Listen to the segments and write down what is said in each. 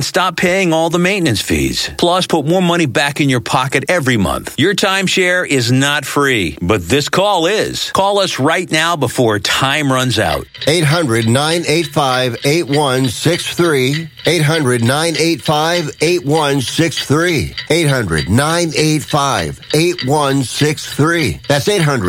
Stop paying all the maintenance fees. Plus, put more money back in your pocket every month. Your timeshare is not free, but this call is. Call us right now before time runs out. 800-985-8163. 800-985-8163. 800-985-8163. That's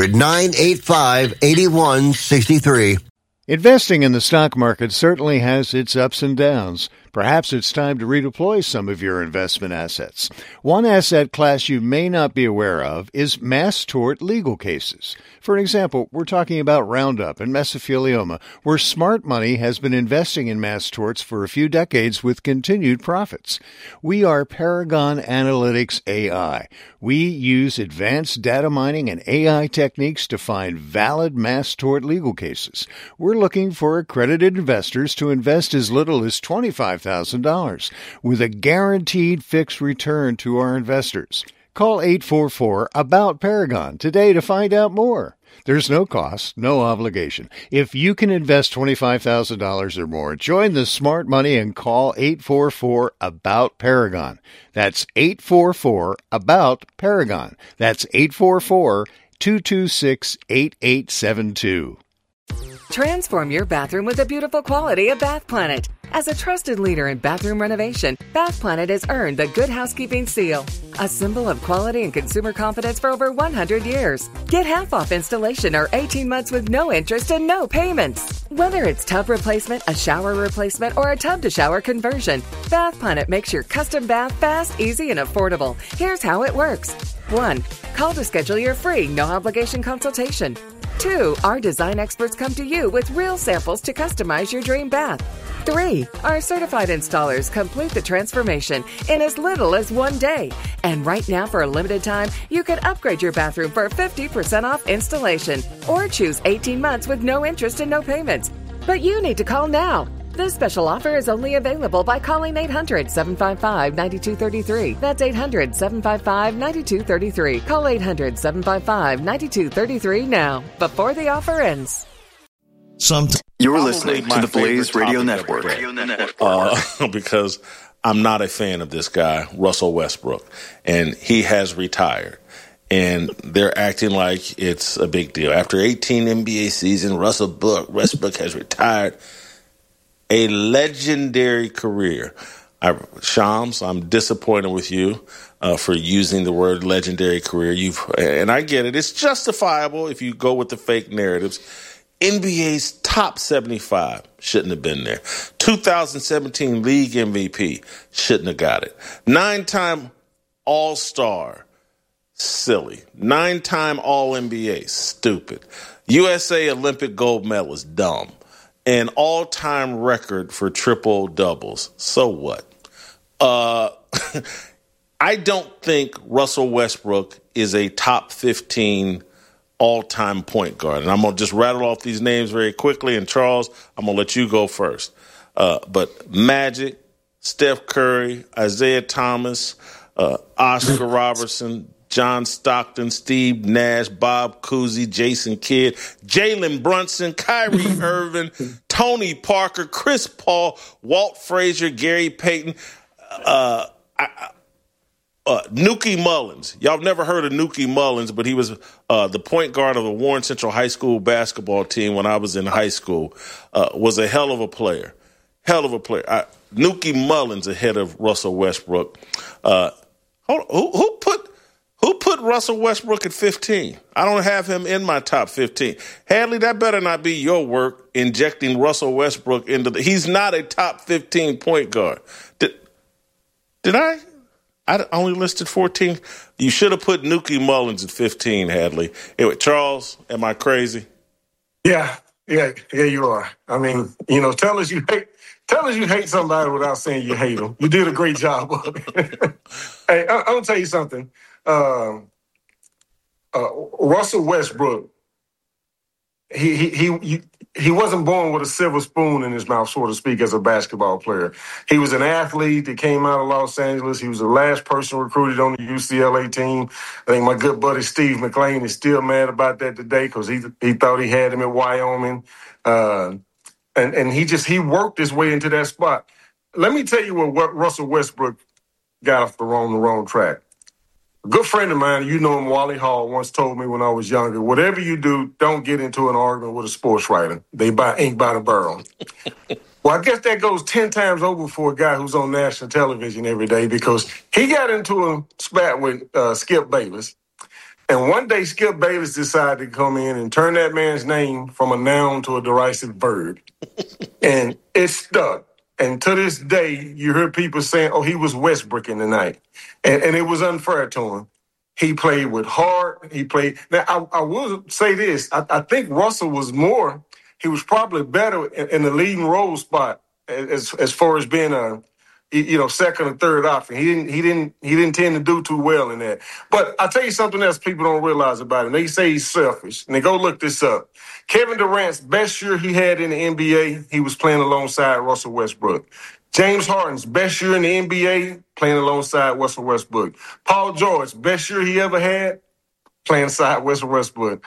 800-985-8163. Investing in the stock market certainly has its ups and downs. Perhaps it's time to redeploy some of your investment assets. One asset class you may not be aware of is mass tort legal cases. For example, we're talking about Roundup and mesothelioma, where smart money has been investing in mass torts for a few decades with continued profits. We are Paragon Analytics AI. We use advanced data mining and AI techniques to find valid mass tort legal cases. We're looking for accredited investors to invest as little as $25,000 with a guaranteed fixed return to our investors. Call 844-ABOUT-PARAGON today to find out more. There's no cost, no obligation. If you can invest $25,000 or more, join the smart money and call 844-ABOUT-PARAGON. That's 844-ABOUT-PARAGON. That's 844-226-8872. Transform your bathroom with the beautiful quality of Bath Planet. As a trusted leader in bathroom renovation, Bath Planet has earned the Good Housekeeping seal, a symbol of quality and consumer confidence for over 100 years. Get half off installation or 18 months with no interest and no payments. Whether it's tub replacement, a shower replacement, or a tub-to-shower conversion, Bath Planet makes your custom bath fast, easy, and affordable. Here's how it works. 1. Call to schedule your free, no-obligation consultation. 2. Our design experts come to you with real samples to customize your dream bath. 3. Our certified installers complete the transformation in as little as 1 day. And right now, for a limited time, you can upgrade your bathroom for 50% off installation or choose 18 months with no interest and no payments. But you need to call now. This special offer is only available by calling 800-755-9233. That's 800-755-9233. Call 800-755-9233 now, before the offer ends. You're listening to the Blaze Radio Network. Because I'm not a fan of this guy, Russell Westbrook, and he has retired. And they're acting like it's a big deal. After 18 NBA seasons, Russell Westbrook has retired. A legendary career. Shams, I'm disappointed with you for using the word legendary career. And I get it. It's justifiable if you go with the fake narratives. NBA's top 75 shouldn't have been there. 2017 league MVP shouldn't have got it. 9-time All-Star, silly. 9-time All-NBA, stupid. USA Olympic gold medalist, dumb. An all-time record for triple doubles. So what? I don't think Russell Westbrook is a top 15 all-time point guard. And I'm going to just rattle off these names very quickly. And Charles, I'm going to let you go first. But Magic, Steph Curry, Isaiah Thomas, Oscar Robertson, John Stockton, Steve Nash, Bob Cousy, Jason Kidd, Jalen Brunson, Kyrie Irving, Tony Parker, Chris Paul, Walt Frazier, Gary Payton, Nuki Mullins. Y'all have never heard of Nuki Mullins, but he was the point guard of the Warren Central High School basketball team when I was in high school. Was a hell of a player. Hell of a player. Nuki Mullins ahead of Russell Westbrook. Who put Russell Westbrook at 15? I don't have him in my top 15. Hadley, that better not be your work, injecting Russell Westbrook into he's not a top 15 point guard. Did I? I only listed 14. You should have put Nuki Mullins at 15, Hadley. Anyway, Charles, am I crazy? Yeah, you are. I mean, tell us you hate somebody without saying you hate them. You did a great job of it. Hey, I'm gonna tell you something. Russell Westbrook, he wasn't born with a silver spoon in his mouth, so to speak, as a basketball player. He was an athlete that came out of Los Angeles. He was the last person recruited on the UCLA team. I think my good buddy Steve McLean is still mad about that today because he thought he had him at Wyoming. And he worked his way into that spot. let me tell you what Russell Westbrook got off the wrong track. A good friend of mine, you know him, Wally Hall, once told me when I was younger, whatever you do, don't get into an argument with a sports writer. They buy ink by the barrel. Well, I guess that goes 10 times over for a guy who's on national television every day, because he got into a spat with Skip Bayless. And one day, Skip Bayless decided to come in and turn that man's name from a noun to a derisive verb. And it stuck. And to this day, you hear people saying, oh, he was Westbrooking tonight. And it was unfair to him. He played with heart. Now, I will say this. I think Russell was more, he was probably better in the leading role spot as far as being a, second or third option. He didn't tend to do too well in that. But I'll tell you something else people don't realize about him. They say he's selfish. And they go look this up. Kevin Durant's best year he had in the NBA, he was playing alongside Russell Westbrook. James Harden's best year in the NBA, playing alongside Russell Westbrook. Paul George, best year he ever had, playing alongside Russell Westbrook.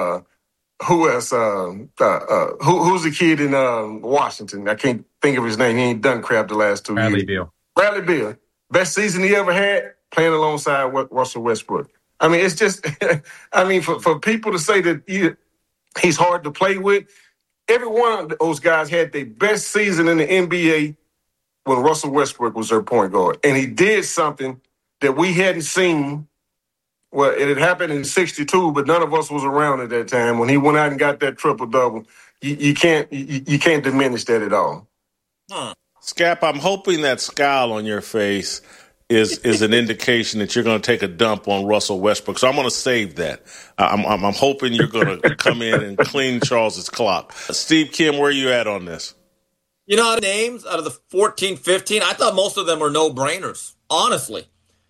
Who else? Who's the kid in Washington? I can't think of his name. He ain't done crap the last 2 years. Bradley Beal. Best season he ever had, playing alongside Russell Westbrook. I mean, it's just, for people to say that he's hard to play with, every one of those guys had their best season in the NBA when Russell Westbrook was their point guard. And he did something that we hadn't seen. Well, it had happened in 62, but none of us was around at that time. When he went out and got that triple-double, you can't diminish that at all. Huh. Scap, I'm hoping that scowl on your face is an indication that you're going to take a dump on Russell Westbrook. So I'm going to save that. I'm hoping you're going to come in and clean Charles's clock. Steve Kim, where are you at on this? Names out of the 14, 15, I thought most of them were no-brainers, honestly.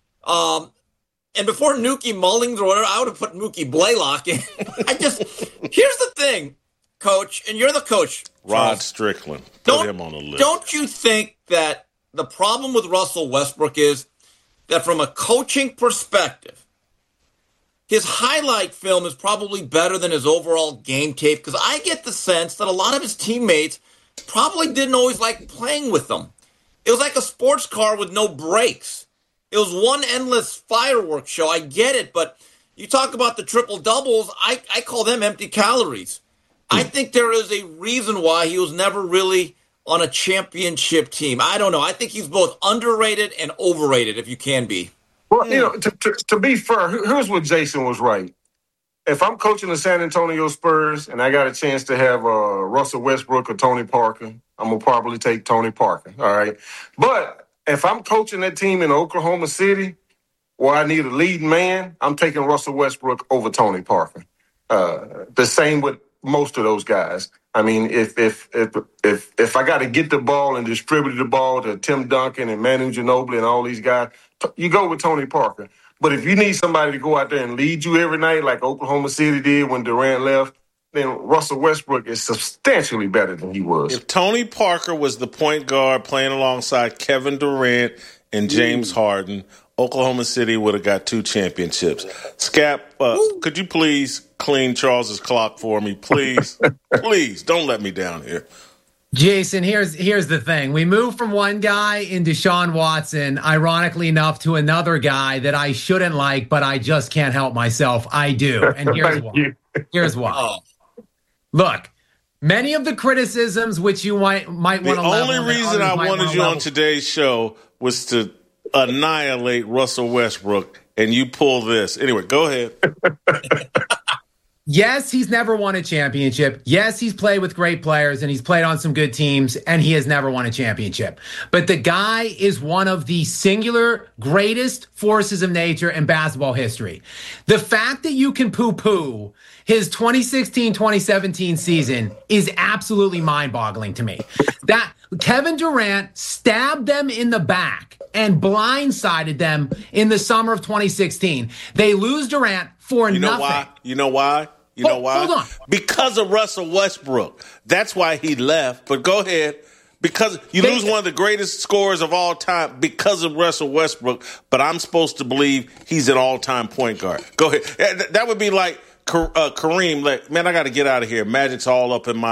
And before Nuki Mullings or whatever, I would have put Mookie Blaylock in. Here's the thing, Coach, and you're the coach, Rod Strickland. Put him on the list. Don't you think that the problem with Russell Westbrook is that from a coaching perspective, his highlight film is probably better than his overall game tape? Because I get the sense that a lot of his teammates probably didn't always like playing with him. It was like a sports car with no brakes. It was one endless fireworks show. I get it, but you talk about the triple-doubles, I call them empty calories. I think there is a reason why he was never really on a championship team. I don't know. I think he's both underrated and overrated, if you can be. Well, to be fair, here's what Jason was right. If I'm coaching the San Antonio Spurs and I got a chance to have Russell Westbrook or Tony Parker, I'm going to probably take Tony Parker, all right? But if I'm coaching that team in Oklahoma City where I need a leading man, I'm taking Russell Westbrook over Tony Parker. The same with most of those guys. I mean, if I got to get the ball and distribute the ball to Tim Duncan and Manu Ginobili and all these guys, you go with Tony Parker. But if you need somebody to go out there and lead you every night like Oklahoma City did when Durant left, then Russell Westbrook is substantially better than he was. If Tony Parker was the point guard playing alongside Kevin Durant and James Harden, Oklahoma City would have got 2 championships. Scap, could you please clean Charles's clock for me, please? Please, don't let me down here. Jason, here's the thing. We moved from one guy in Deshaun Watson, ironically enough, to another guy that I shouldn't like, but I just can't help myself. I do. And here's why. Here's why. Look, many of the criticisms which you might want to level. The only reason I wanted you on today's show was to annihilate Russell Westbrook, and you pull this. Anyway, go ahead. Yes, he's never won a championship. Yes, he's played with great players and he's played on some good teams, and he has never won a championship. But the guy is one of the singular greatest forces of nature in basketball history. The fact that you can poo-poo his 2016-2017 season is absolutely mind-boggling to me. That Kevin Durant stabbed them in the back and blindsided them in the summer of 2016. They lose Durant for nothing. You know why? Hold on. Because of Russell Westbrook. That's why he left. But go ahead. Because you lose one of the greatest scorers of all time because of Russell Westbrook. But I'm supposed to believe he's an all-time point guard. Go ahead. That would be like Kareem. Like, man, I got to get out of here. Magic's all up in my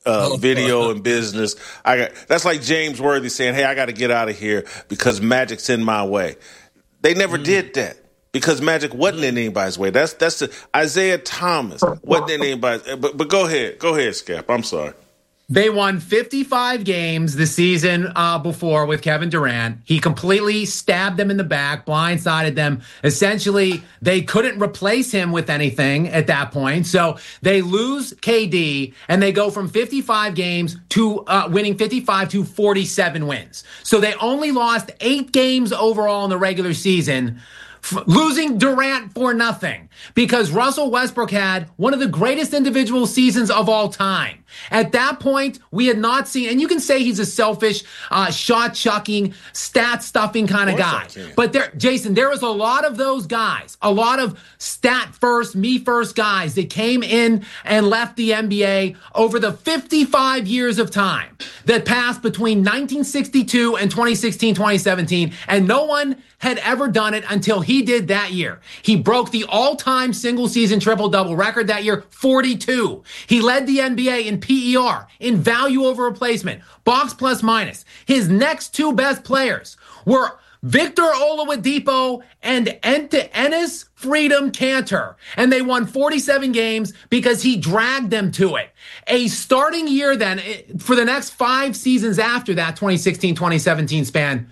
video and business. That's like James Worthy saying, hey, I got to get out of here because Magic's in my way. They never did that because Magic wasn't in anybody's way. That's the Isaiah Thomas wasn't in anybody's. But go ahead, Skip. I'm sorry. They won 55 games the season before with Kevin Durant. He completely stabbed them in the back, blindsided them. Essentially, they couldn't replace him with anything at that point. So they lose KD, and they go from 55 games to winning 55 to 47 wins. So they only lost 8 games overall in the regular season, losing Durant for nothing, because Russell Westbrook had one of the greatest individual seasons of all time. At that point, we had not seen, and you can say he's a selfish, shot-chucking, stat-stuffing kind of guy. But Jason, there was a lot of those guys, a lot of stat-first, me-first guys that came in and left the NBA over the 55 years of time that passed between 1962 and 2016, 2017, and no one had ever done it until he did that year. He broke the all-time single-season triple-double record that year, 42. He led the NBA in PER, in value over replacement, box plus minus. His next 2 best players were Victor Oladipo and Enes Freedom Cantor. And they won 47 games because he dragged them to it. A starting year then, for the next 5 seasons after that 2016-2017 span,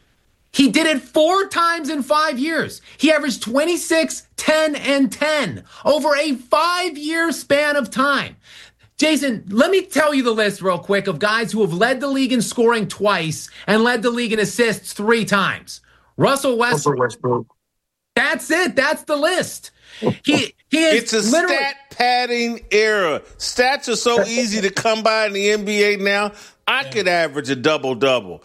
he did it 4 times in 5 years. He averaged 26, 10, and 10 over a 5-year span of time. Jason, let me tell you the list real quick of guys who have led the league in scoring twice and led the league in assists 3 times. Russell Westbrook. That's it. That's the list. It's a stat padding era. Stats are so easy to come by in the NBA now. I could average a double-double.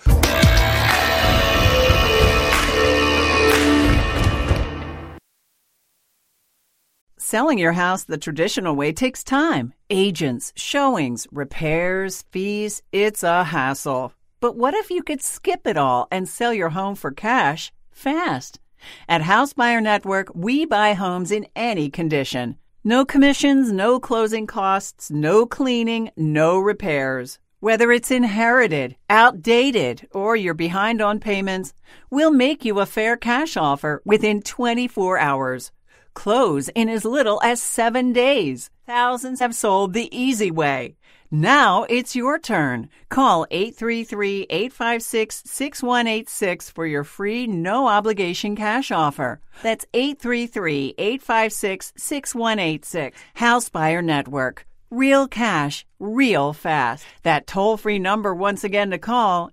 Selling your house the traditional way takes time. Agents, showings, repairs, fees. It's a hassle. But what if you could skip it all and sell your home for cash fast? At House Buyer Network, we buy homes in any condition. No commissions, no closing costs, no cleaning, no repairs. Whether it's inherited, outdated, or you're behind on payments, we'll make you a fair cash offer within 24 hours. Close in as little as 7 days. Thousands have sold the easy way. Now it's your turn. Call 833-856-6186 for your free, no-obligation cash offer. That's 833-856-6186. House Buyer Network. Real cash, real fast. That toll-free number once again to call,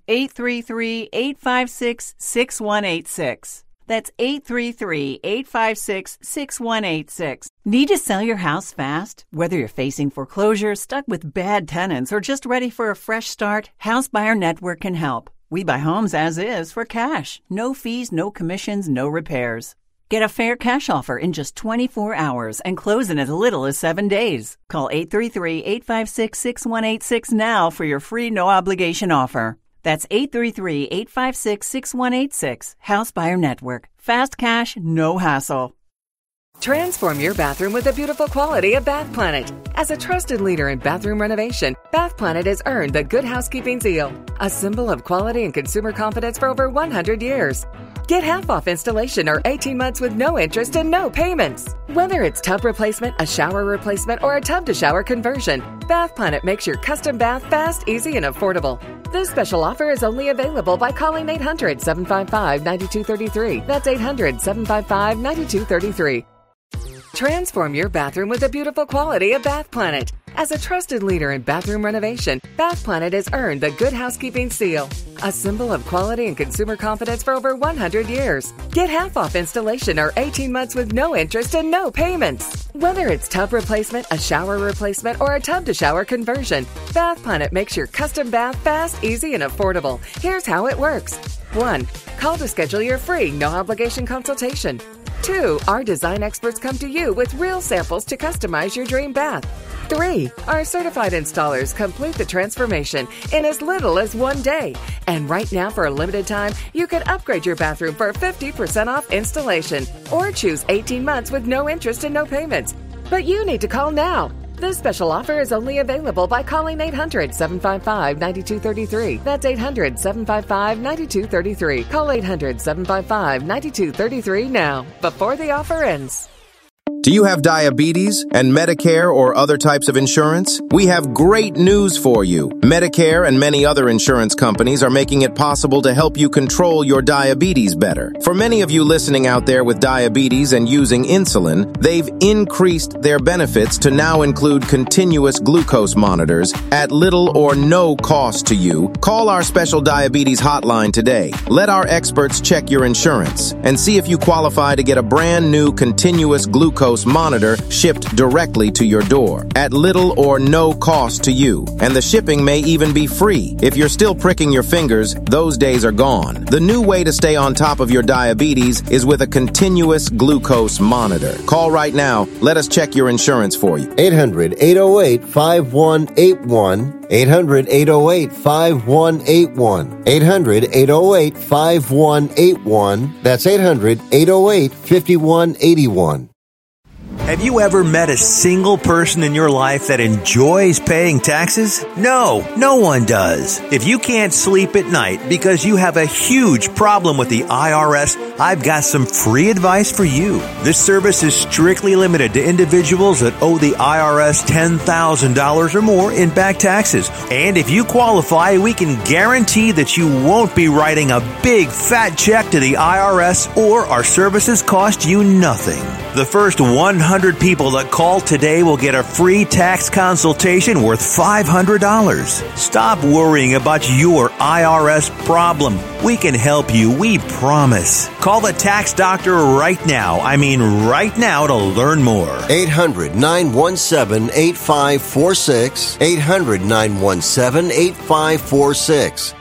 833-856-6186. That's 833-856-6186. Need to sell your house fast? Whether you're facing foreclosure, stuck with bad tenants, or just ready for a fresh start, House Buyer Network can help. We buy homes as is for cash. No fees, no commissions, no repairs. Get a fair cash offer in just 24 hours and close in as little as 7 days. Call 833-856-6186 now for your free no-obligation offer. That's 833-856-6186. House Buyer Network. Fast cash, no hassle. Transform your bathroom with the beautiful quality of Bath Planet. As a trusted leader in bathroom renovation, Bath Planet has earned the Good Housekeeping seal, a symbol of quality and consumer confidence for over 100 years. Get half off installation or 18 months with no interest and no payments. Whether it's tub replacement, a shower replacement, or a tub-to-shower conversion, Bath Planet makes your custom bath fast, easy, and affordable. This special offer is only available by calling 800-755-9233. That's 800-755-9233. Transform your bathroom with the beautiful quality of Bath Planet. As a trusted leader in bathroom renovation, Bath Planet has earned the Good Housekeeping seal, a symbol of quality and consumer confidence for over 100 years. Get half off installation or 18 months with no interest and no payments. Whether it's tub replacement, a shower replacement, or a tub-to-shower conversion, Bath Planet makes your custom bath fast, easy, and affordable. Here's how it works. 1. Call to schedule your free, no-obligation consultation. 2. Our design experts come to you with real samples to customize your dream bath. 3. Our certified installers complete the transformation in as little as 1 day. And right now, for a limited time, you can upgrade your bathroom for 50% off installation or choose 18 months with no interest and no payments. But you need to call now. This special offer is only available by calling 800-755-9233. That's 800-755-9233. Call 800-755-9233 now, before the offer ends. Do you have diabetes and Medicare or other types of insurance? We have great news for you. Medicare and many other insurance companies are making it possible to help you control your diabetes better. For many of you listening out there with diabetes and using insulin, they've increased their benefits to now include continuous glucose monitors at little or no cost to you. Call our special diabetes hotline today. Let our experts check your insurance and see if you qualify to get a brand new continuous glucose monitor shipped directly to your door at little or no cost to you. And the shipping may even be free. If you're still pricking your fingers, those days are gone. The new way to stay on top of your diabetes is with a continuous glucose monitor. Call right now. Let us check your insurance for you. 800-808-5181. 800-808-5181. 800-808-5181. That's 800-808-5181. Have you ever met a single person in your life that enjoys paying taxes? No, no one does. If you can't sleep at night because you have a huge problem with the IRS, I've got some free advice for you. This service is strictly limited to individuals that owe the IRS $10,000 or more in back taxes. And if you qualify, we can guarantee that you won't be writing a big fat check to the IRS, or our services cost you nothing. The first 100 people that call today will get a free tax consultation worth $500. Stop worrying about your IRS problem. We can help you, we promise. Call the tax doctor right now. I mean right now, to learn more. 800-917-8546. 800-917-8546.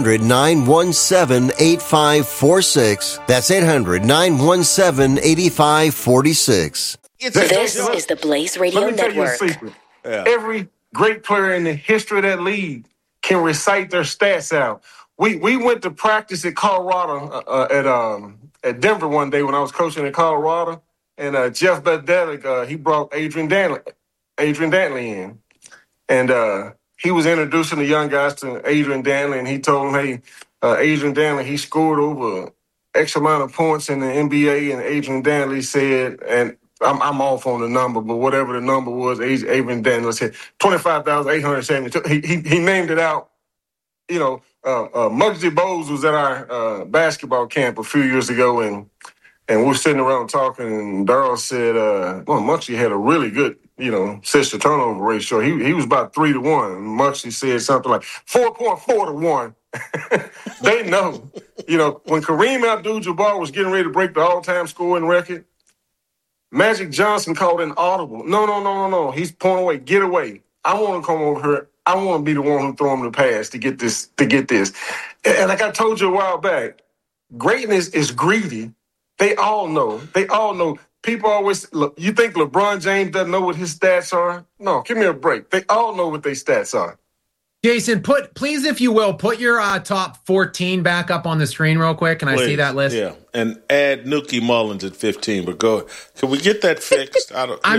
800-917-8546. That's 800-917-8546. This is the Blaze Radio Let me tell Network. you a secret. Yeah. Every great player in the history of that league can recite their stats out. We went to practice at Colorado at Denver one day when I was coaching in Colorado, and Jeff Bedelic, he brought Adrian Dantley in, and he was introducing the young guys to Adrian Dantley, and he told them, hey, Adrian Dantley, he scored over X amount of points in the NBA, and Adrian Dantley said, and I'm off on the number, but whatever the number was, Adrian Dantley said 25,872. He named it out. You know, Muggsy Bogues was at our basketball camp a few years ago, and we were sitting around talking, and Darryl said, well, Muggsy had a really good, assist to turnover ratio. He was about 3 to 1. And Muggsy said something like 4.4 to 1. They know. When Kareem Abdul-Jabbar was getting ready to break the all-time scoring record, Magic Johnson called an audible. No. He's pulling away. Get away. I want to come over here. I want to be the one who throw him the pass to get this. And like I told you a while back, greatness is greedy. They all know. People always look. You think LeBron James doesn't know what his stats are? No, give me a break. They all know what their stats are. Jason, please, if you will, put your top 14 back up on the screen real quick. Can I see that list? Yeah, and add Nuki Mullins at 15. But can we get that fixed?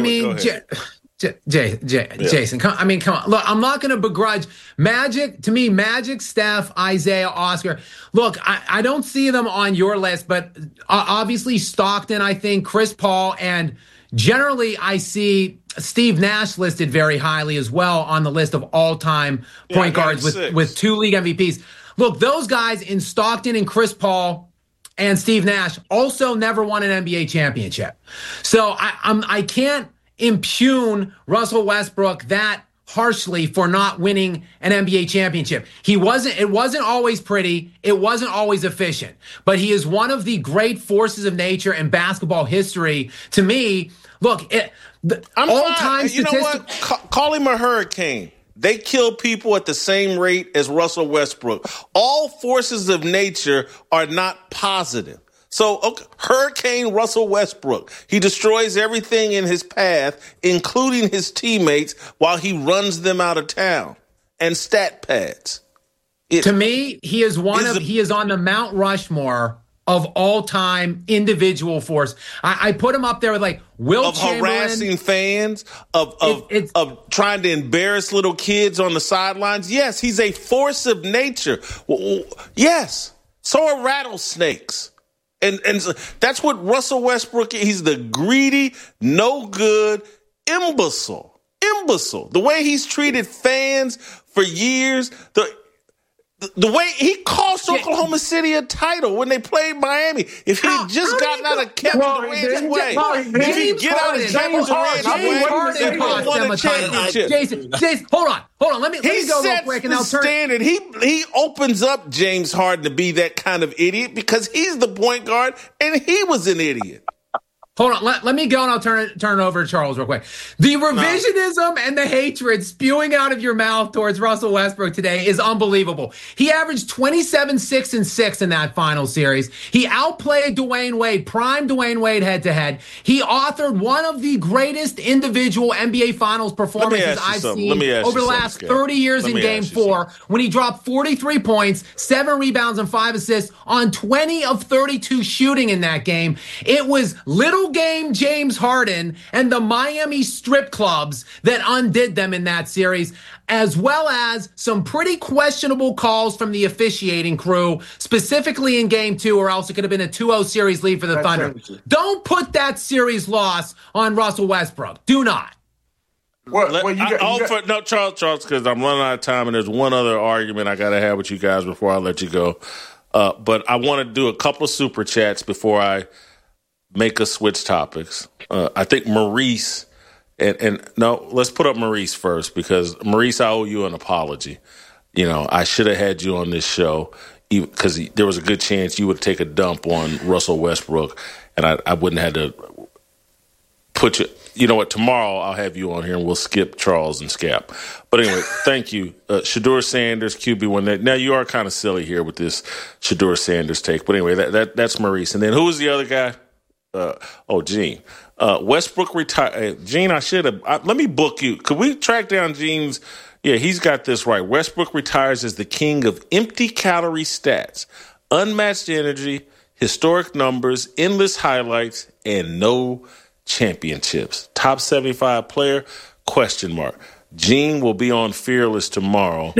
Jason, come on. Look, I'm not going to begrudge Magic. To me, Magic, Steph, Isaiah, Oscar. Look, I don't see them on your list, but obviously Stockton, I think, Chris Paul, and generally I see Steve Nash listed very highly as well on the list of all-time point guards with 2 league MVPs. Look, those guys in Stockton and Chris Paul and Steve Nash also never won an NBA championship. So I can't impugn Russell Westbrook that harshly for not winning an NBA championship. It wasn't always pretty. It wasn't always efficient, but he is one of the great forces of nature in basketball history. To me, look, all-time You know what? Call him a hurricane. They kill people at the same rate as Russell Westbrook. All forces of nature are not positive. So, Hurricane Russell Westbrook, he destroys everything in his path, including his teammates, while he runs them out of town. And stat pads. To me, he is on the Mount Rushmore of all-time individual force. I put him up there with like Wilt Chamberlain. Of harassing fans, of trying to embarrass little kids on the sidelines. Yes, he's a force of nature. Yes, so are rattlesnakes. And that's what Russell Westbrook is. He's the greedy, no good imbecile. The way he's treated fans for years, the way he cost Oklahoma City a title when they played Miami. If he had just gotten out of Kevin Durant's way, if he get out of Kevin Durant's way, they would have won a championship. Jason, hold on. Let me go real quick, and I'll turn. Standard. He opens up James Harden to be that kind of idiot because he's the point guard and he was an idiot. Hold on, let me go and I'll turn it over to Charles real quick. The revisionism and the hatred spewing out of your mouth towards Russell Westbrook today is unbelievable. He averaged 27, 6, and 6 in that final series. He outplayed Dwayne Wade, prime Dwayne Wade head-to-head. He authored one of the greatest individual NBA Finals performances I've seen over the last 30 years in Game 4 when he dropped 43 points, 7 rebounds, and 5 assists on 20 of 32 shooting in that game. It was little game James Harden and the Miami strip clubs that undid them in that series, as well as some pretty questionable calls from the officiating crew, specifically in Game 2, or else it could have been a 2-0 series lead for the Thunder. Don't put that series loss on Russell Westbrook. Do not. Charles, because I'm running out of time, and there's one other argument I got to have with you guys before I let you go. But I want to do a couple of super chats before I make us switch topics. I think Maurice, let's put up Maurice first, because Maurice, I owe you an apology. You know, I should have had you on this show because there was a good chance you would take a dump on Russell Westbrook, and I wouldn't have had to put you. You know what? Tomorrow I'll have you on here and we'll skip Charles and Scap. But anyway, thank you. Shedeur Sanders, QB1. Now you are kind of silly here with this Shedeur Sanders take. But anyway, that's Maurice. And then who was the other guy? Gene. Westbrook retired. Gene, I should have. Let me book you. Could we track down Gene's? Yeah, he's got this right. Westbrook retires as the king of empty calorie stats, unmatched energy, historic numbers, endless highlights, and no championships. Top 75 player? ? Gene will be on Fearless tomorrow.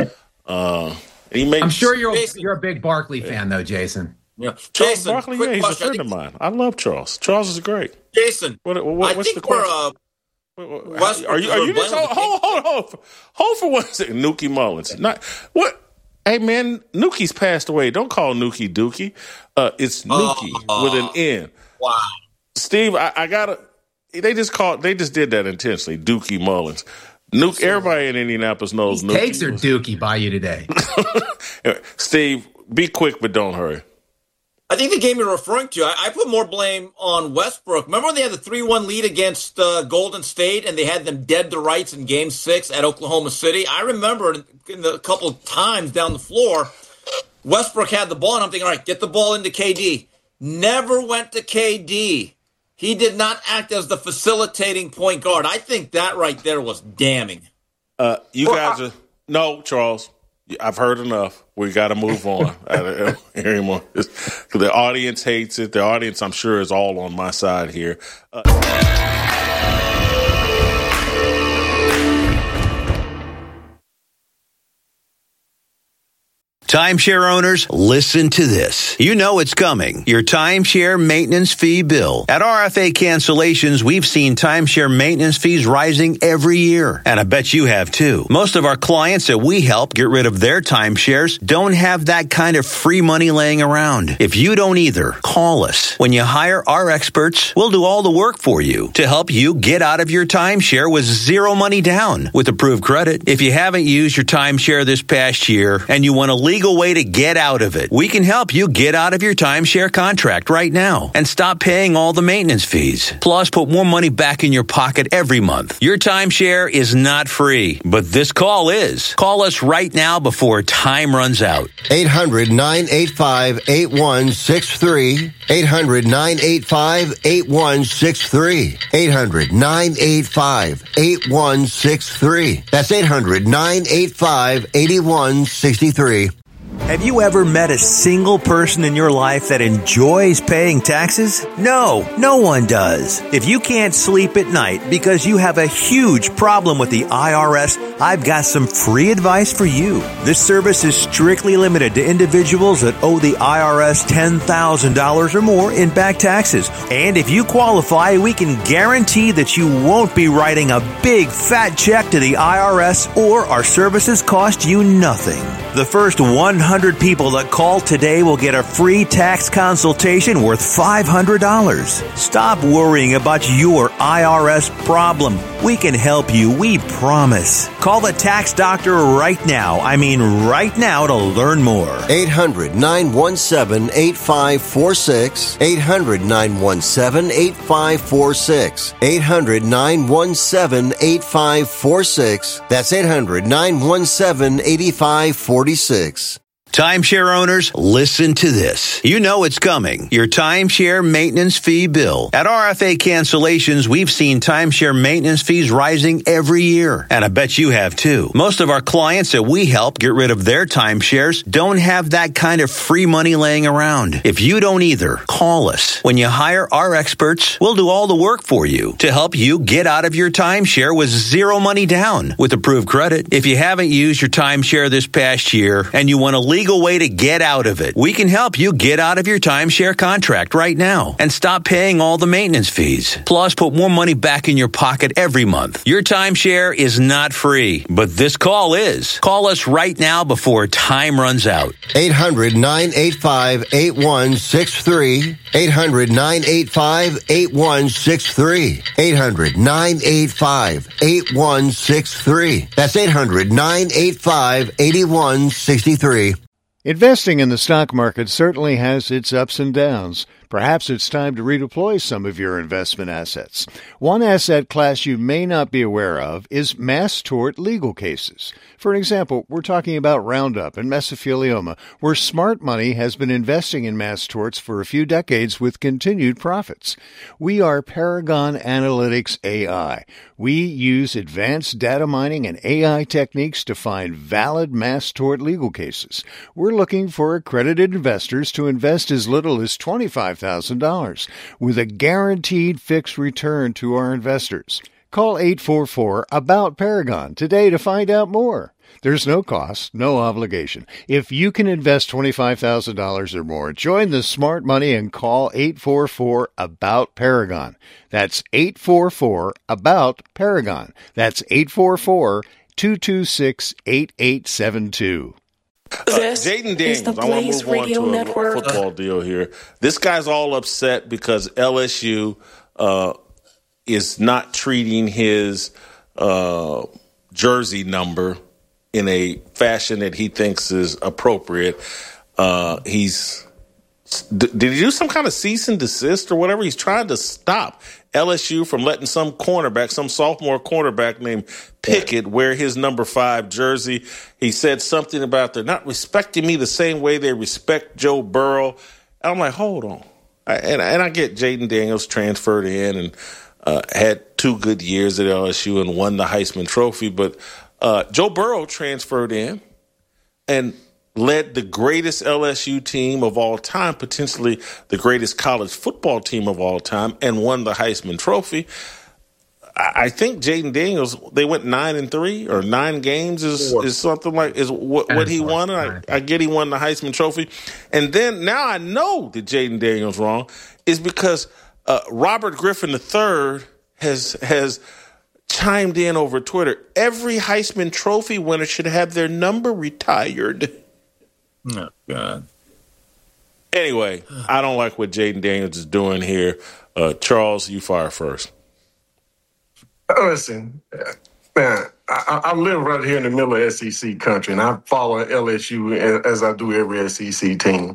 I'm sure you're a big Barkley fan, though, Jason. Yeah, Jason, Barkley, he's a friend of mine. I love Charles. Charles is great. Jason, what's the question? Are you just hold for 1 second? Nuki Mullins. Hey man, Nuki's passed away. Don't call Nuki Dookie. It's Nuki with an N. Wow. Steve, I gotta. They just did that intentionally. Dookie Mullins. Nuke. Everybody in Indianapolis knows Nuki. Takes are Dookie by you today. Steve, be quick but don't hurry. I think the game you're referring to, I put more blame on Westbrook. Remember when they had the 3-1 lead against Golden State and they had them dead to rights in Game 6 at Oklahoma City? I remember in a couple of times down the floor, Westbrook had the ball, and I'm thinking, all right, get the ball into KD. Never went to KD. He did not act as the facilitating point guard. I think that right there was damning. No, Charles. I've heard enough. We got to move on. I don't hear anymore. The audience hates it. The audience, I'm sure, is all on my side here. Timeshare owners, listen to this. You know it's coming. Your timeshare maintenance fee bill. At RFA Cancellations, we've seen timeshare maintenance fees rising every year. And I bet you have too. Most of our clients that we help get rid of their timeshares don't have that kind of free money laying around. If you don't either, call us. When you hire our experts, we'll do all the work for you to help you get out of your timeshare with zero money down with approved credit. If you haven't used your timeshare this past year and you want to legal way to get out of it, we can help you get out of your timeshare contract right now and stop paying all the maintenance fees. Plus, put more money back in your pocket every month. Your timeshare is not free, but this call is. Call us right now before time runs out. 800-985-8163. 800-985-8163. 800-985-8163. That's 800-985-8163. Have you ever met a single person in your life that enjoys paying taxes? No, no one does. If you can't sleep at night because you have a huge problem with the IRS, I've got some free advice for you. This service is strictly limited to individuals that owe the IRS $10,000 or more in back taxes. And if you qualify, we can guarantee that you won't be writing a big fat check to the IRS, or our services cost you nothing. The first 100 people that call today will get a free tax consultation worth $500. Stop worrying about your IRS problem. We can help you, we promise. Call the tax doctor right now. I mean right now, to learn more. 800-917-8546. 800-917-8546. 800-917-8546. That's 800-917-8546. Timeshare owners, listen to this. You know it's coming. Your timeshare maintenance fee bill. At RFA Cancellations, we've seen timeshare maintenance fees rising every year. And I bet you have too. Most of our clients that we help get rid of their timeshares don't have that kind of free money laying around. If you don't either, call us. When you hire our experts, we'll do all the work for you to help you get out of your timeshare with zero money down with approved credit. If you haven't used your timeshare this past year and you want to legal way to get out of it, we can help you get out of your timeshare contract right now and stop paying all the maintenance fees. Plus, put more money back in your pocket every month. Your timeshare is not free, but this call is. Call us right now before time runs out. 800-985-8163. 800-985-8163. 800-985-8163. That's 800-985-8163. Investing in the stock market certainly has its ups and downs. Perhaps it's time to redeploy some of your investment assets. One asset class you may not be aware of is mass tort legal cases. For example, we're talking about Roundup and mesothelioma, where smart money has been investing in mass torts for a few decades with continued profits. We are Paragon Analytics AI. We use advanced data mining and AI techniques to find valid mass tort legal cases. We're looking for accredited investors to invest as little as $25,000 with a guaranteed fixed return to our investors. Call 844-ABOUT-PARAGON today to find out more. There's no cost, no obligation. If you can invest $25,000 or more, join the smart money and call 844-ABOUT-PARAGON. That's 844-ABOUT-PARAGON. That's 844-226-8872. Jaden Daniels, I want to move on to a football deal here. This guy's all upset because LSU is not treating his jersey number in a fashion that he thinks is appropriate. Did he do some kind of cease and desist or whatever? He's trying to stop LSU from letting some sophomore cornerback named Pickett wear his number 5 jersey. He said something about they're not respecting me the same way they respect Joe Burrow. And I'm like, hold on. And I get Jaden Daniels transferred in and had 2 good years at LSU and won the Heisman Trophy. But Joe Burrow transferred in and led the greatest LSU team of all time, potentially the greatest college football team of all time, and won the Heisman Trophy. I think Jaden Daniels, they went 9-3 or 9 games is something like is what he won. I get he won the Heisman Trophy, and then now I know that Jaden Daniels wrong is because Robert Griffin III has chimed in over Twitter. Every Heisman Trophy winner should have their number retired. Oh, God. Anyway, I don't like what Jaden Daniels is doing here. Charles, you fire first. Listen, man, I live right here in the middle of SEC country, and I follow LSU as I do every SEC team.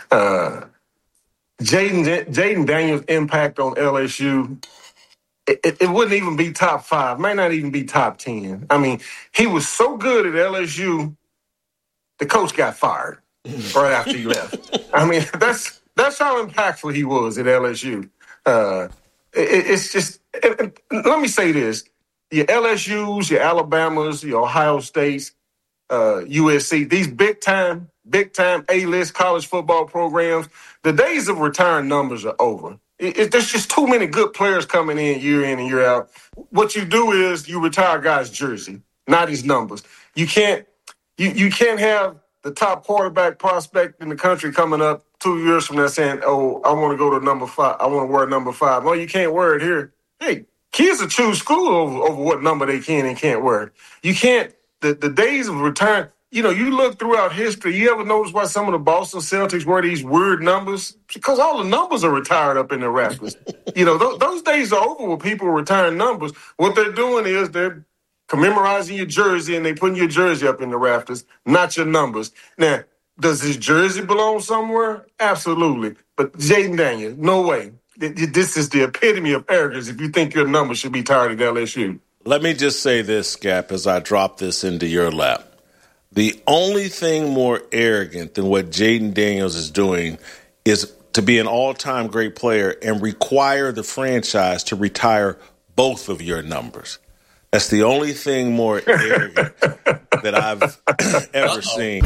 Jaden Daniels' impact on LSU, it wouldn't even be top 5, might not even be top 10. I mean, he was so good at LSU, the coach got fired right after he left. I mean, that's how impactful he was at LSU. It's just, let me say this. Your LSUs, your Alabamas, your Ohio States, USC, these big time A-list college football programs, the days of retiring numbers are over. There's just too many good players coming in and year out. What you do is you retire a guy's jersey, not his numbers. You can't have the top quarterback prospect in the country coming up 2 years from now saying, "Oh, I want to go to number 5. I want to wear number 5." No, you can't wear it here. Hey, kids will choose school over what number they can and can't wear. You can't. The days of retirement. You look throughout history, you ever notice why some of the Boston Celtics wear these weird numbers? Because all the numbers are retired up in the rafters. Those days are over when people are retiring numbers. What they're doing is they're commemorizing your jersey and they putting your jersey up in the rafters, not your numbers. Now, does his jersey belong somewhere? Absolutely. But Jayden Daniels, no way. This is the epitome of arrogance if you think your number should be tied at LSU. Let me just say this, Gap, as I drop this into your lap. The only thing more arrogant than what Jayden Daniels is doing is to be an all-time great player and require the franchise to retire both of your numbers. That's the only thing more arrogant that I've ever seen.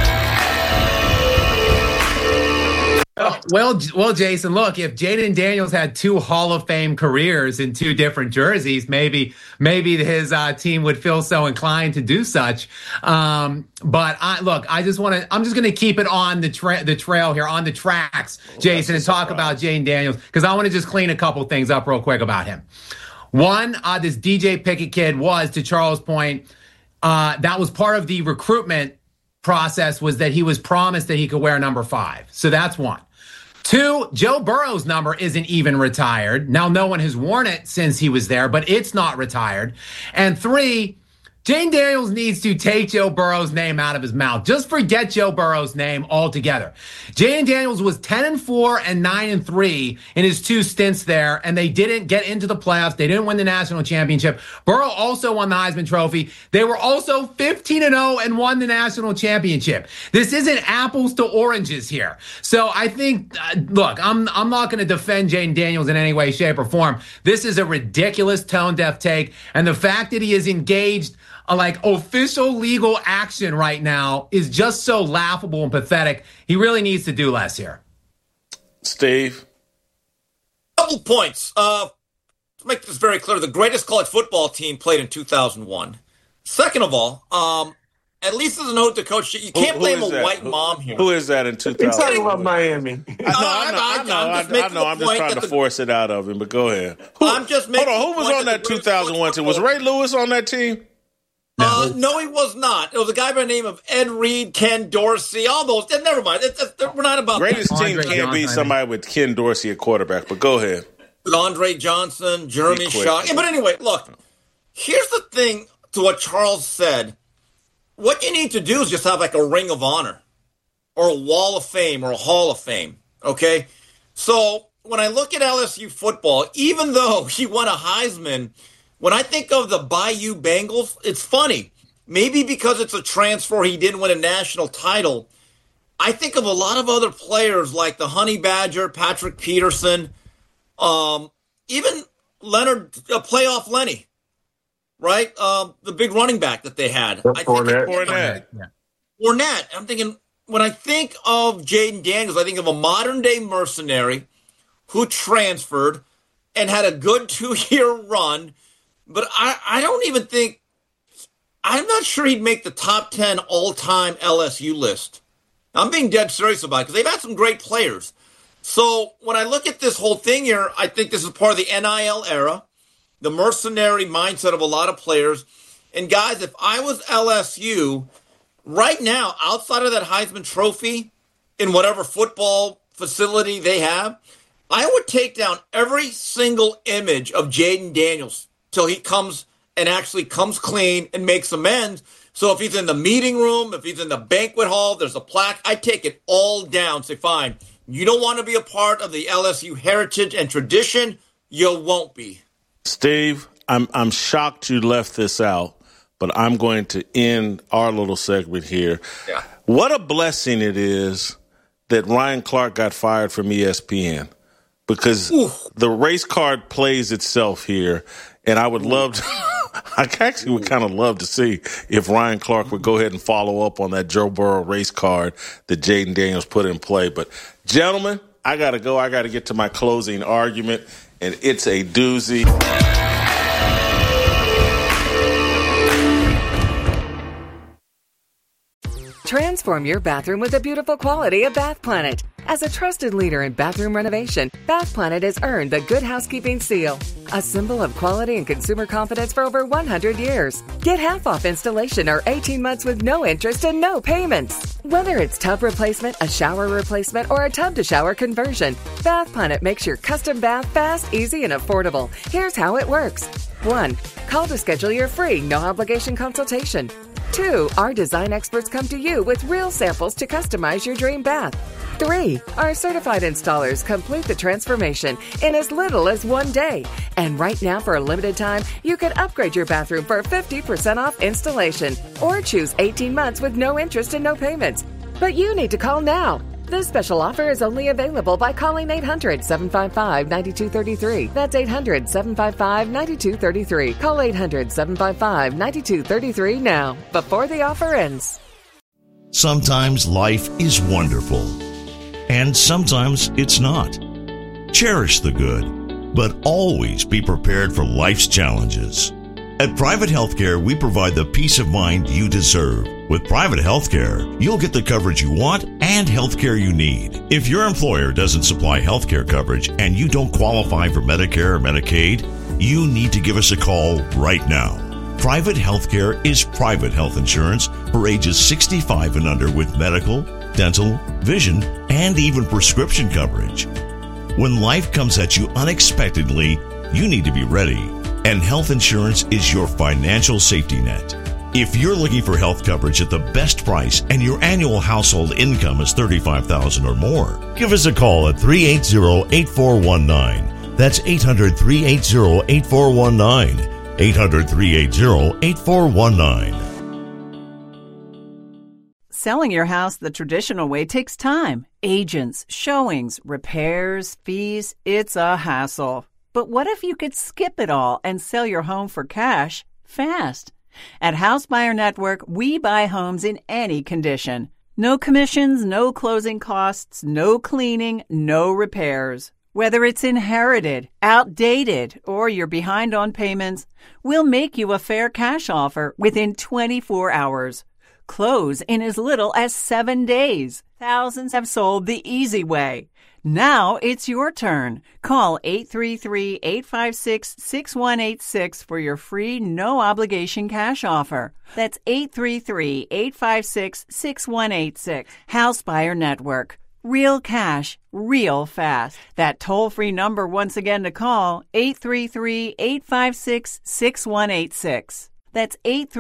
Well, Jason, look, if Jayden Daniels had 2 Hall of Fame careers in 2 different jerseys, maybe his team would feel so inclined to do such. But I'm just going to keep it on the trail here, on the tracks, Jason, and talk about Jayden Daniels, because I want to just clean a couple things up real quick about him. One, this DJ Pickett kid was, to Charles' point, that was part of the recruitment process, was that he was promised that he could wear number 5. So that's one. 2, Joe Burrow's number isn't even retired. Now, no one has worn it since he was there, but it's not retired. And 3, Jayden Daniels needs to take Joe Burrow's name out of his mouth. Just forget Joe Burrow's name altogether. Jayden Daniels was 10-4 and 9-3 in his 2 stints there, and they didn't get into the playoffs. They didn't win the national championship. Burrow also won the Heisman Trophy. They were also 15-0 and won the national championship. This isn't apples to oranges here. So I think, look, I'm not going to defend Jayden Daniels in any way, shape, or form. This is a ridiculous tone-deaf take, and the fact that he is engaged official legal action right now is just so laughable and pathetic. He really needs to do less here. Steve? Couple points. To make this very clear, the greatest college football team played in 2001. Second of all, at least as a note to Coach, you can't blame a white mom here. Who is that in 2000? He's talking about Miami. I know. I'm just trying to force it out of him, but go ahead. Who was on that 2001 team? Was Ray Lewis on that team? No, he was not. It was a guy by the name of Ed Reed, Ken Dorsey, all those. Never mind. We're not about greatest that. team can't be somebody with Ken Dorsey at quarterback, but go ahead. With Andre Johnson, Jeremy Shaw. Yeah, but anyway, look, here's the thing to what Charles said. What you need to do is just have a Ring of Honor or a Wall of Fame or a Hall of Fame, okay? So when I look at LSU football, even though he won a Heisman, when I think of the Bayou Bengals, it's funny. Maybe because it's a transfer, he didn't win a national title. I think of a lot of other players like the Honey Badger, Patrick Peterson, even Leonard, Playoff Lenny, right? The big running back that they had. Fournette. Fournette. I'm thinking, when I think of Jayden Daniels, I think of a modern-day mercenary who transferred and had a good 2-year run. But I don't even think – I'm not sure he'd make the top 10 all-time LSU list. I'm being dead serious about it because they've had some great players. So when I look at this whole thing here, I think this is part of the NIL era, the mercenary mindset of a lot of players. And, guys, if I was LSU, right now, outside of that Heisman Trophy, in whatever football facility they have, I would take down every single image of Jayden Daniels till he comes and actually comes clean and makes amends. So if he's in the meeting room, if he's in the banquet hall, there's a plaque, I take it all down. Say, fine, you don't want to be a part of the LSU heritage and tradition, you won't be. Steve, I'm shocked you left this out, but I'm going to end our little segment here. Yeah. What a blessing it is that Ryan Clark got fired from ESPN, because the race card plays itself here. And I would love I actually would kind of love to see if Ryan Clark would go ahead and follow up on that Joe Burrow race card that Jaden Daniels put in play. But, gentlemen, I got to go. I got to get to my closing argument, and it's a doozy. Transform your bathroom with the beautiful quality of Bath Planet. As a trusted leader in bathroom renovation, Bath Planet has earned the Good Housekeeping Seal, a symbol of quality and consumer confidence for over 100 years. Get half off installation or 18 months with no interest and no payments. Whether it's tub replacement, a shower replacement, or a tub-to-shower conversion, Bath Planet makes your custom bath fast, easy, and affordable. Here's how it works. 1. Call to schedule your free, no-obligation consultation. 2. Our design experts come to you with real samples to customize your dream bath. 3. Our certified installers complete the transformation in as little as 1 day. And right now, for a limited time, you can upgrade your bathroom for 50% off installation or choose 18 months with no interest and no payments. But you need to call now. This special offer is only available by calling 800-755-9233. That's 800-755-9233. Call 800-755-9233 now, before the offer ends. Sometimes life is wonderful, and sometimes it's not. Cherish the good, but always be prepared for life's challenges. At Private Healthcare, we provide the peace of mind you deserve. With Private Healthcare, you'll get the coverage you want and healthcare you need. If your employer doesn't supply healthcare coverage and you don't qualify for Medicare or Medicaid, you need to give us a call right now. Private Healthcare is private health insurance for ages 65 and under with medical, dental, vision, and even prescription coverage. When life comes at you unexpectedly, you need to be ready. And health insurance is your financial safety net. If you're looking for health coverage at the best price and your annual household income is $35,000 or more, give us a call at 380-8419. That's 800-380-8419. 800-380-8419. Selling your house the traditional way takes time. Agents, showings, repairs, fees, it's a hassle. But what if you could skip it all and sell your home for cash fast? At House Buyer Network, we buy homes in any condition. No commissions, no closing costs, no cleaning, no repairs. Whether it's inherited, outdated, or you're behind on payments, we'll make you a fair cash offer within 24 hours. Close in as little as 7 days. Thousands have sold the easy way. Now it's your turn. Call 833-856-6186 for your free, no-obligation cash offer. That's 833-856-6186. House Buyer Network. Real cash, real fast. That toll-free number once again to call, 833-856-6186. That's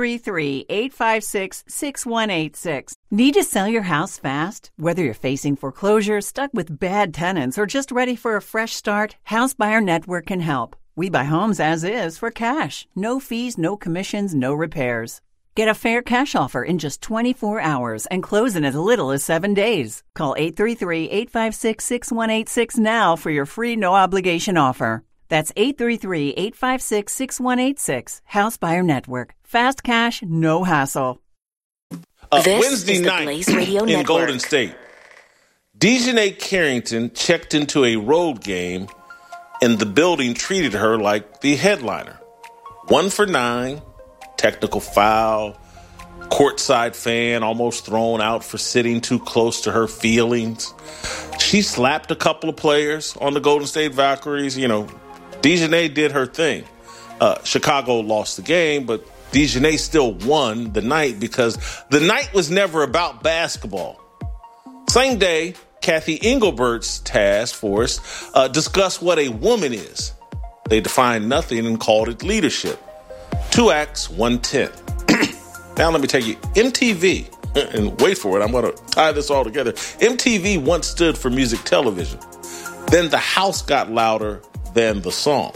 833-856-6186. Need to sell your house fast? Whether you're facing foreclosure, stuck with bad tenants, or just ready for a fresh start, House Buyer Network can help. We buy homes as is for cash. No fees, no commissions, no repairs. Get a fair cash offer in just 24 hours and close in as little as 7 days. Call 833-856-6186 now for your free no-obligation offer. That's 833-856-6186. House Buyer Network. Fast cash, no hassle. Wednesday night in Golden State, Dejanay Carrington checked into a road game and the building treated her like the headliner. 1 for 9, technical foul, courtside fan almost thrown out for sitting too close to her feelings. She slapped a couple of players on the Golden State Valkyries. You know, Dejanay did her thing. Chicago lost the game, but Dejanay still won the night because the night was never about basketball. Same day, Kathy Engelbert's task force discussed what a woman is. They defined nothing and called it leadership. 2 acts, 1/10. Now let me tell you, MTV, and wait for it, I'm going to tie this all together. MTV once stood for music television. Then the house got louder than the song.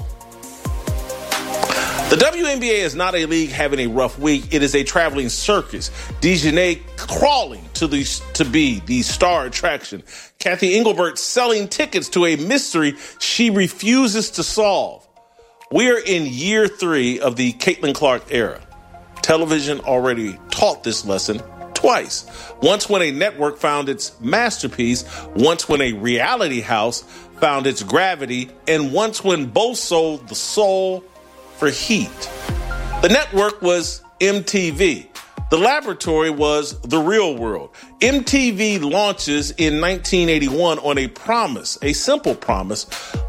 The WNBA is not a league having a rough week. It is a traveling circus. Dejanay crawling to be the star attraction. Kathy Engelbert selling tickets to a mystery she refuses to solve. We are in year 3 of the Caitlin Clark era. Television already taught this lesson twice. Once when a network found its masterpiece, once when a reality house found its gravity, and once when both sold the soul for heat. The network was MTV. The laboratory was the real world. MTV launches in 1981 on a promise, a simple promise: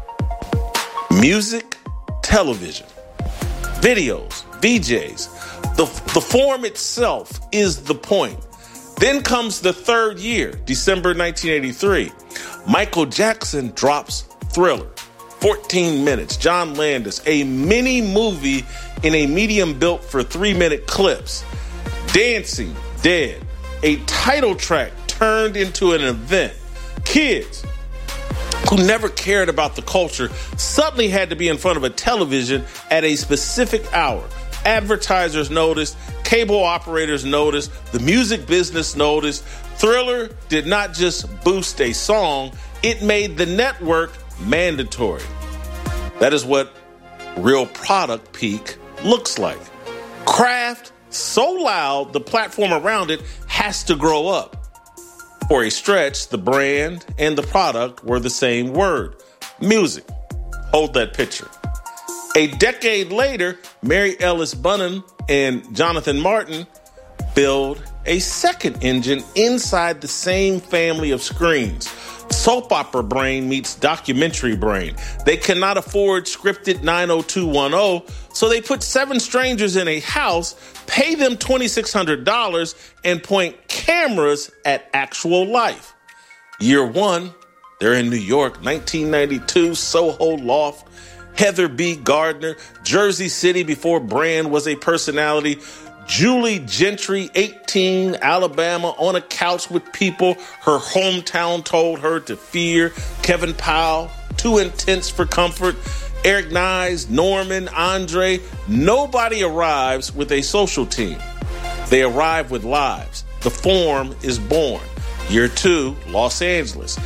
music, television, videos, VJs. The form itself is the point. Then comes the third year, December 1983. Michael Jackson drops Thriller. 14 minutes, John Landis, a mini movie in a medium built for 3-minute clips. Dancing Dead, a title track turned into an event. Kids who never cared about the culture suddenly had to be in front of a television at a specific hour. Advertisers noticed, cable operators noticed, the music business noticed. Thriller did not just boost a song, it made the network mandatory. That is what real product peak looks like. Craft so loud, the platform around it has to grow up. For a stretch, the brand and the product were the same word: music. Hold that picture. A decade later, Mary Ellis Bunnan and Jonathan Martin build a second engine inside the same family of screens. Soap opera brain meets documentary brain. They cannot afford scripted 90210, so they put 7 strangers in a house, pay them $2,600, and point cameras at actual life. Year 1, they're in New York, 1992, Soho Loft, Heather B. Gardner, Jersey City before Brand was a personality, Julie Gentry, 18, Alabama, on a couch with people her hometown told her to fear, Kevin Powell, too intense for comfort, Eric Nyes, Norman, Andre. Nobody arrives with a social team. They arrive with lives. The form is born. Year 2, Los Angeles,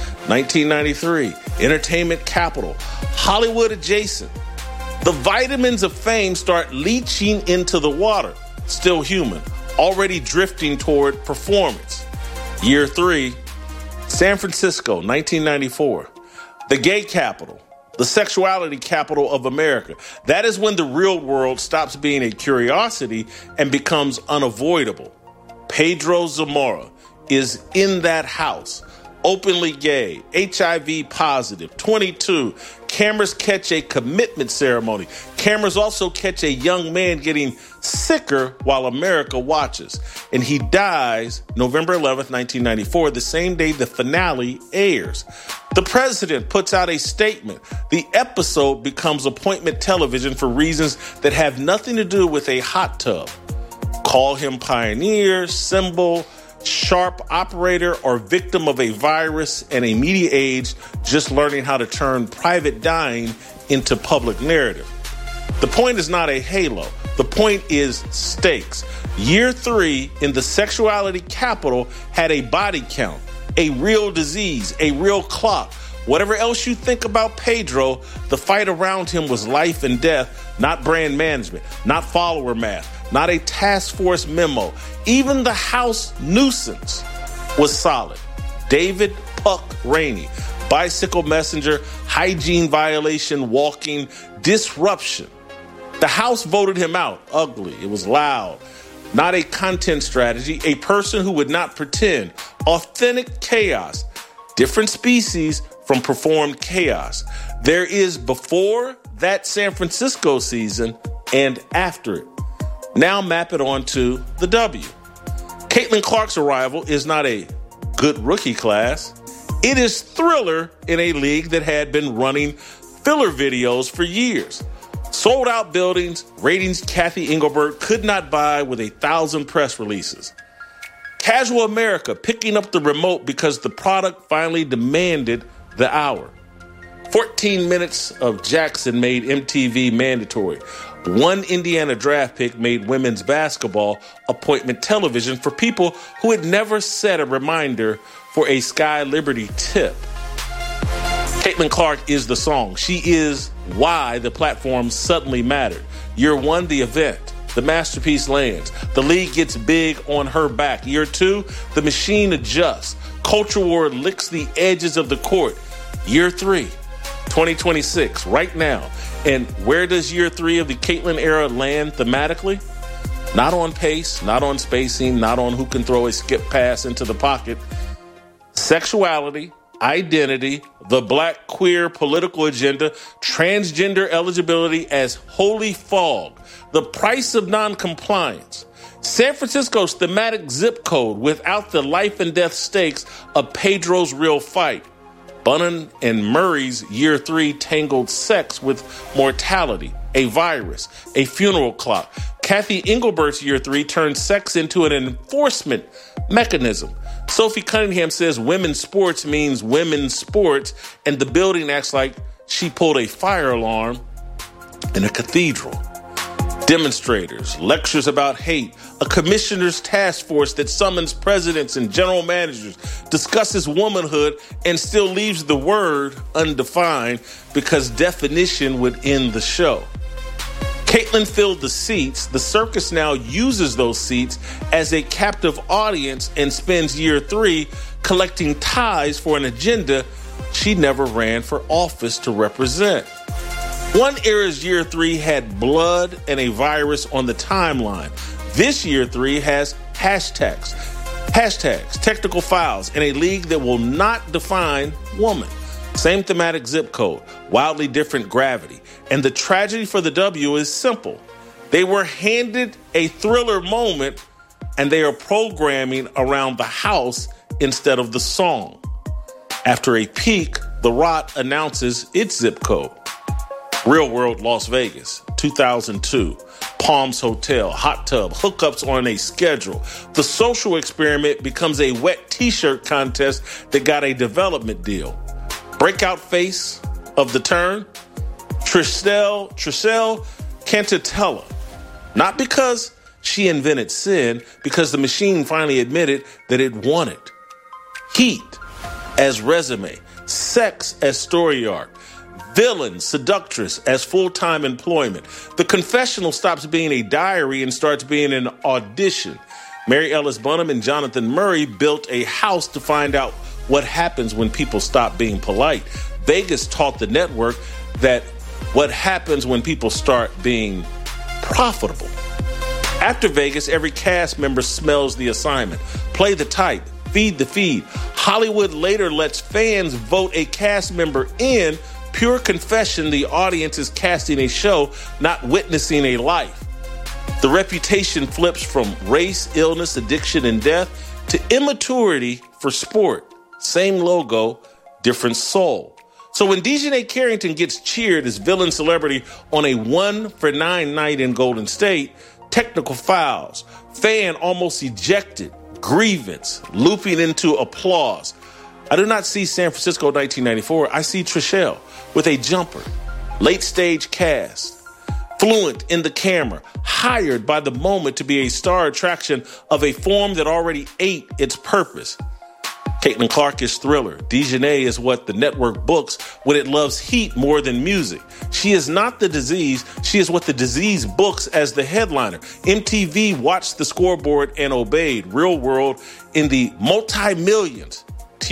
1993, entertainment capital, Hollywood adjacent. The vitamins of fame start leaching into the water. Still human, already drifting toward performance. Year 3, San Francisco, 1994, the gay capital, the sexuality capital of America. That is when the real world stops being a curiosity and becomes unavoidable. Pedro Zamora is in that house, openly gay, HIV positive, 22. Cameras catch a commitment ceremony. Cameras also catch a young man getting sicker while America watches. And he dies November 11th, 1994, the same day the finale airs. The president puts out a statement. The episode becomes appointment television for reasons that have nothing to do with a hot tub. Call him pioneer, symbol, sharp operator, or victim of a virus and a media age just learning how to turn private dying into public narrative. The point is not a halo. The point is stakes. Year 3 in the sexuality capital had a body count, a real disease, a real clock. Whatever else you think about Pedro, the fight around him was life and death, not brand management, not follower math, not a task force memo. Even the house nuisance was solid. David Puck Rainey, bicycle messenger, hygiene violation, walking, disruption. The house voted him out. Ugly. It was loud. Not a content strategy. A person who would not pretend. Authentic chaos. Different species from performed chaos. There is before that San Francisco season and after it. Now map it onto the W. Caitlin Clark's arrival is not a good rookie class. It is Thriller in a league that had been running filler videos for years. Sold out buildings, ratings Kathy Engelbert could not buy with 1,000 press releases. Casual America picking up the remote because the product finally demanded the hour. 14 minutes of Jackson made MTV mandatory. 1 Indiana draft pick made women's basketball appointment television for people who had never set a reminder for a Sky Liberty tip. Caitlin Clark is the song. She is why the platform suddenly mattered. Year 1, the event. The masterpiece lands. The league gets big on her back. Year 2, the machine adjusts. Culture war licks the edges of the court. Year 3, 2026, right now. And where does year 3 of the Caitlin era land thematically? Not on pace, not on spacing, not on who can throw a skip pass into the pocket. Sexuality, identity, the black queer political agenda, transgender eligibility as holy fog, the price of noncompliance. San Francisco's thematic zip code without the life and death stakes of Pedro's real fight. Bunnan and Murray's year 3 tangled sex with mortality, a virus, a funeral clock. Kathy Engelbert's year 3 turned sex into an enforcement mechanism. Sophie Cunningham says women's sports means women's sports, and the building acts like she pulled a fire alarm in a cathedral. Demonstrators, lectures about hate, a commissioner's task force that summons presidents and general managers, discusses womanhood, and still leaves the word undefined because definition would end the show. Caitlin filled the seats. The circus now uses those seats as a captive audience and spends year 3 collecting ties for an agenda she never ran for office to represent. One era's year 3 had blood and a virus on the timeline. This year 3 has hashtags, technical files, and a league that will not define woman. Same thematic zip code, wildly different gravity. And the tragedy for the W is simple. They were handed a thriller moment, and they are programming around the house instead of the song. After a peak, The Rot announces its zip code. Real World Las Vegas, 2002. Palms Hotel, hot tub, hookups on a schedule. The social experiment becomes a wet t-shirt contest that got a development deal. Breakout face of the turn, Trishelle Cantatella. Not because she invented sin, because the machine finally admitted that it wanted. Heat as resume, sex as story arc, villain, seductress as full-time employment. The confessional stops being a diary and starts being an audition. Mary Ellis Bunham and Jonathan Murray built a house to find out what happens when people stop being polite. Vegas taught the network that what happens when people start being profitable. After Vegas, every cast member smells the assignment. Play the type, feed the feed. Hollywood later lets fans vote a cast member in. Pure confession, the audience is casting a show, not witnessing a life. The reputation flips from race, illness, addiction, and death to immaturity for sport. Same logo, different soul. So when Dejanay Carrington gets cheered as villain celebrity on a 1-for-9 night in Golden State, technical fouls, fan almost ejected, grievance, looping into applause. I do not see San Francisco 1994. I see Trishelle with a jumper, late stage cast, fluent in the camera, hired by the moment to be a star attraction of a form that already ate its purpose. Caitlin Clark is thriller. Dejanay is what the network books when it loves heat more than music. She is not the disease. She is what the disease books as the headliner. MTV watched the scoreboard and obeyed. Real World in the multi-millions.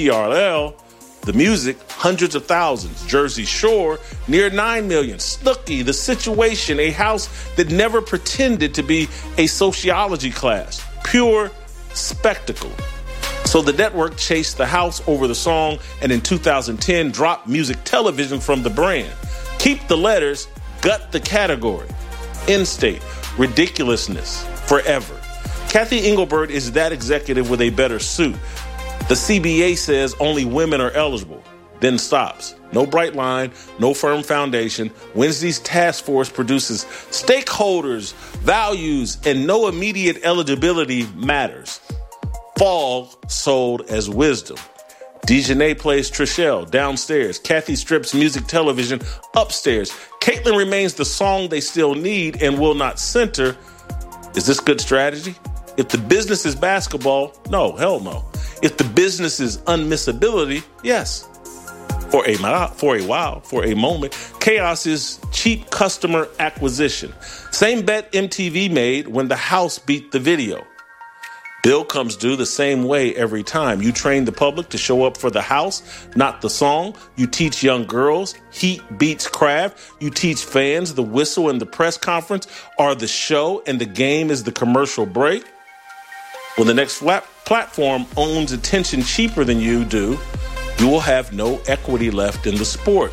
TRL, the music, hundreds of thousands. Jersey Shore, near 9 million. Snooki, The Situation, a house that never pretended to be a sociology class. Pure spectacle. So the network chased the house over the song, and in 2010 dropped music television from the brand. Keep the letters, gut the category. End state, ridiculousness, forever. Kathy Engelbert is that executive with a better suit. The CBA says only women are eligible, then stops. No bright line, no firm foundation. Wednesday's task force produces stakeholders, values, and no immediate eligibility matters. Fall sold as wisdom. Dejanay plays Trishelle downstairs. Kathy strips music television upstairs. Caitlin remains the song they still need and will not center. Is this good strategy? If the business is basketball, no, hell no. If the business is unmissability, yes. For a moment, chaos is cheap customer acquisition. Same bet MTV made when the house beat the video. Bill comes due the same way every time. You train the public to show up for the house, not the song. You teach young girls heat beats craft. You teach fans the whistle and the press conference are the show and the game is the commercial break. When the next platform owns attention cheaper than you do, you will have no equity left in the sport.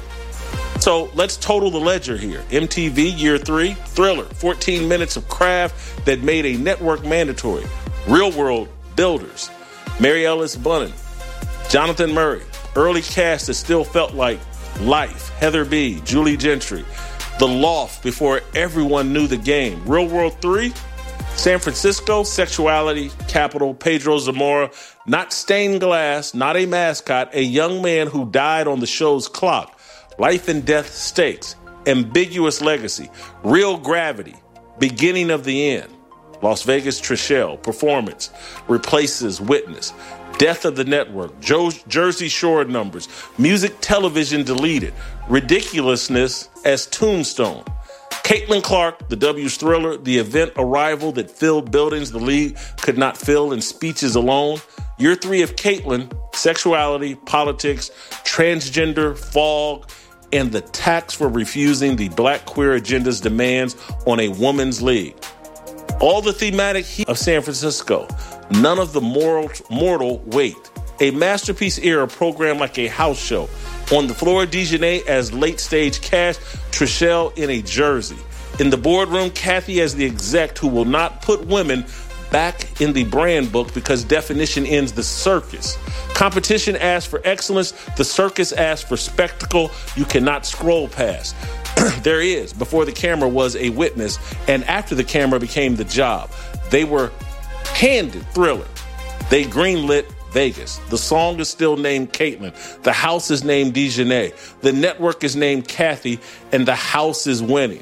So let's total the ledger here. MTV, year 3, Thriller, 14 minutes of craft that made a network mandatory. Real World, Builders, Mary Ellis Bunnan, Jonathan Murray, early cast that still felt like Life, Heather B., Julie Gentry, The Loft before everyone knew the game. Real World 3, San Francisco, Sexuality, Capital, Pedro Zamora, not stained glass, not a mascot, a young man who died on the show's clock. Life and Death Stakes, Ambiguous Legacy, Real Gravity, Beginning of the End. Las Vegas Trishelle, Performance, Replaces Witness, Death of the Network, Jersey Shore Numbers, Music Television Deleted, Ridiculousness as Tombstone, Caitlin Clark, The W's Thriller, the event Arrival that filled buildings the league could not fill in speeches alone, Year 3 of Caitlin, Sexuality, Politics, Transgender, Fog, and the tax for refusing the Black queer agenda's demands on a woman's league. All the thematic heat of San Francisco, none of the mortal weight. A masterpiece era program like a house show. On the floor, Dejanay as late-stage Cash, Trishelle in a jersey. In the boardroom, Kathy as the exec who will not put women back in the brand book because definition ends the circus. Competition asks for excellence. The circus asks for spectacle you cannot scroll past. There is, before the camera was a witness, and after the camera became the job. They were handed Thriller. They greenlit Vegas. The song is still named Caitlin. The house is named Dejanay. The network is named Kathy, and the house is winning.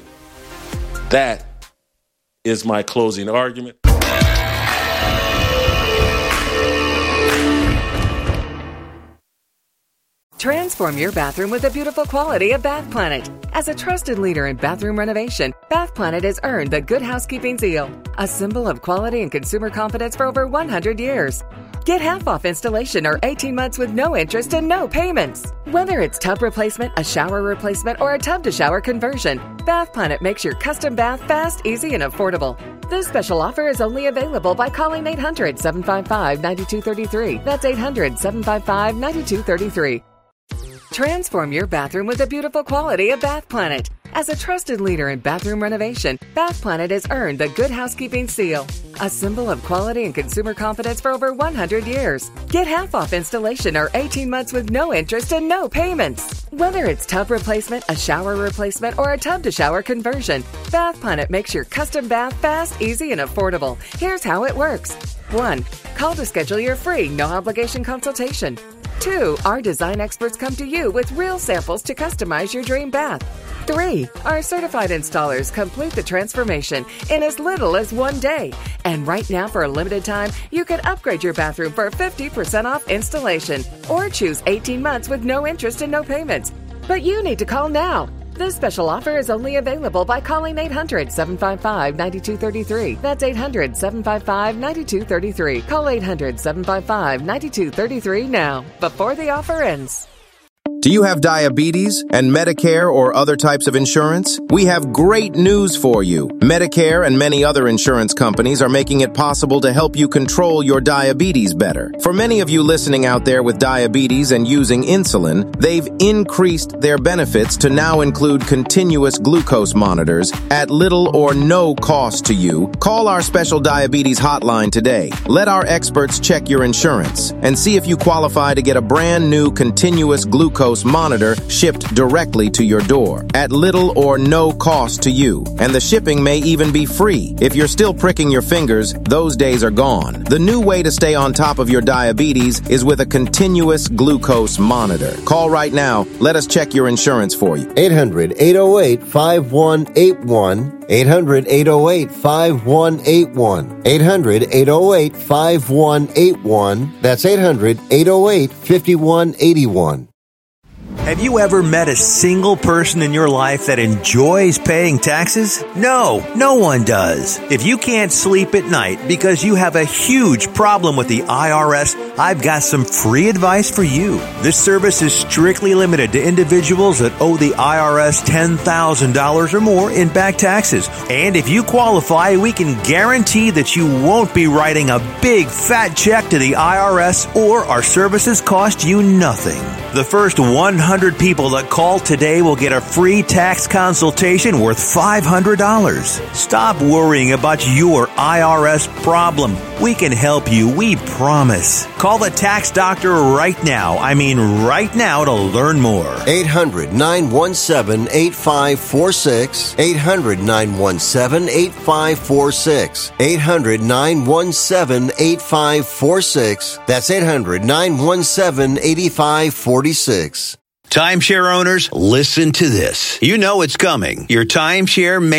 That is my closing argument. Transform your bathroom with the beautiful quality of Bath Planet. As a trusted leader in bathroom renovation, Bath Planet has earned the Good Housekeeping seal, a symbol of quality and consumer confidence for over 100 years. Get half off installation or 18 months with no interest and no payments. Whether it's tub replacement, a shower replacement, or a tub-to-shower conversion, Bath Planet makes your custom bath fast, easy, and affordable. This special offer is only available by calling 800-755-9233. That's 800-755-9233. Transform your bathroom with the beautiful quality of Bath Planet. As a trusted leader in bathroom renovation, Bath Planet has earned the Good Housekeeping seal, a symbol of quality and consumer confidence for over 100 years. Get half off installation or 18 months with no interest and no payments. Whether it's tub replacement, a shower replacement, or a tub-to-shower conversion, Bath Planet makes your custom bath fast, easy, and affordable. Here's how it works. 1. Call to schedule your free, no-obligation consultation. 2. Our design experts come to you with real samples to customize your dream bath. 3. Our certified installers complete the transformation in as little as 1 day. And right now, for a limited time, you can upgrade your bathroom for 50% off installation or choose 18 months with no interest and no payments. But you need to call now. This special offer is only available by calling 800-755-9233. That's 800-755-9233. Call 800-755-9233 now, before the offer ends. Do you have diabetes and Medicare or other types of insurance? We have great news for you. Medicare and many other insurance companies are making it possible to help you control your diabetes better. For many of you listening out there with diabetes and using insulin, they've increased their benefits to now include continuous glucose monitors at little or no cost to you. Call our special diabetes hotline today. Let our experts check your insurance and see if you qualify to get a brand new continuous glucose monitor shipped directly to your door at little or no cost to you. And the shipping may even be free. If you're still pricking your fingers, those days are gone. The new way to stay on top of your diabetes is with a continuous glucose monitor. Call right now. Let us check your insurance for you. 800-808-5181. 800-808-5181. 800-808-5181. That's 800-808-5181. Have you ever met a single person in your life that enjoys paying taxes? No, no one does. If you can't sleep at night because you have a huge problem with the IRS, I've got some free advice for you. This service is strictly limited to individuals that owe the IRS $10,000 or more in back taxes. And if you qualify, we can guarantee that you won't be writing a big fat check to the IRS, or our services cost you nothing. The first 100 people that call today will get a free tax consultation worth $500. Stop worrying about your IRS problem. We can help you, we promise. Call the tax doctor right now. I mean right now, to learn more. 800-917-8546. 800-917-8546. 800-917-8546. That's 800-917-8546. Timeshare owners, listen to this. You know it's coming. Your timeshare may